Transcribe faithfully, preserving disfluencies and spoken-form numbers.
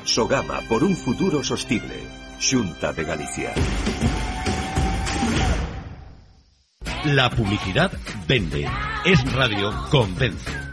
Sogama por un futuro sostible. Xunta de Galicia. La publicidad vende. Es Radio Convence.